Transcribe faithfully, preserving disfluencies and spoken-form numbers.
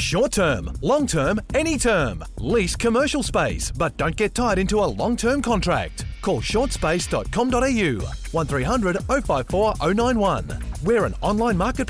Short term, long term, any term. Lease commercial space, but don't get tied into a long-term contract. Call short space dot com dot a u one three hundred oh five four oh nine one. We're an online market